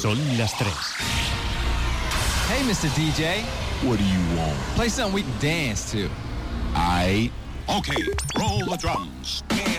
Son las 3. Hey, Mr. DJ. What do you want? Play something we can dance to. Aight. Okay, roll the drums.